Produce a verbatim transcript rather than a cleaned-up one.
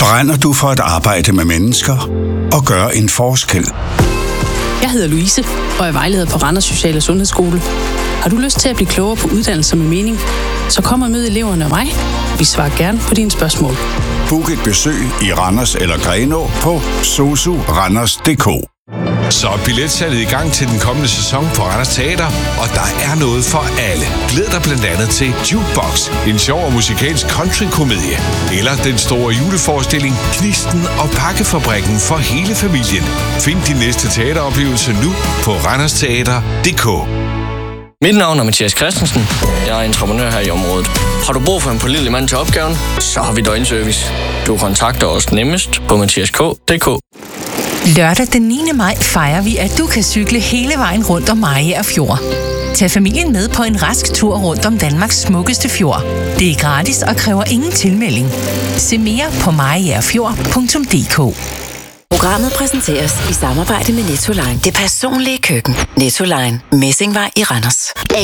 Brænder du for at arbejde med mennesker og gøre en forskel? Jeg hedder Louise, og er vejleder på Randers Social- og Sundhedsskole. Har du lyst til at blive klogere på uddannelser med mening? Så kom og mød eleverne og mig. Vi svarer gerne på dine spørgsmål. Book et besøg i Randers eller Grenaa på sosu randers punktum d k. Så er billetsalget i gang til den kommende sæson på Randers Teater, og der er noget for alle. Glæd dig blandt andet til Jukebox, en sjov og musikalsk country-komedie. Eller den store juleforestilling Knisten og Pakkefabrikken for hele familien. Find din næste teateroplevelse nu på randers teater punktum d k. Mit navn er Mathias Christensen. Jeg er entreprenør her i området. Har du brug for en pålidelig mand til opgaven, så har vi døgnservice. Du kontakter os nemmest på mathias k punktum d k. Lørdag den niende maj fejrer vi, at du kan cykle hele vejen rundt om Mariager Fjord. Tag familien med på en rask tur rundt om Danmarks smukkeste fjord. Det er gratis og kræver ingen tilmelding. Se mere på mariagerfjord punktum d k. Programmet præsenteres i samarbejde med Nettoline. Det personlige køkken. Nettoline. Messingvej i Randers.